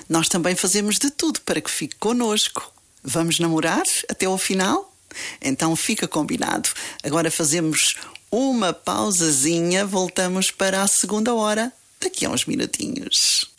Nós também fazemos de tudo para que fique connosco. Vamos namorar até ao final? Então fica combinado. Agora fazemos uma pausazinha, voltamos para a segunda hora, daqui a uns minutinhos.